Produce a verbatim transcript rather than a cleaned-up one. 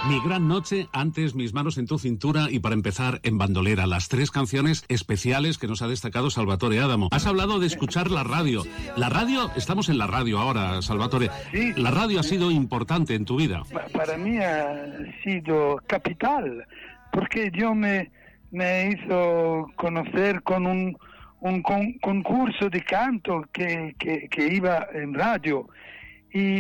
Mi gran noche, antes Mis manos en tu cintura y para empezar en bandolera, las tres canciones especiales que nos ha destacado Salvatore Adamo. Has hablado de escuchar la radio. La radio, estamos en la radio ahora, Salvatore. Sí, la radio ha sí. sido importante en tu vida. Para mí ha sido capital, porque Dios me, me hizo conocer con un, un con, concurso de canto que, que, que iba en radio. Y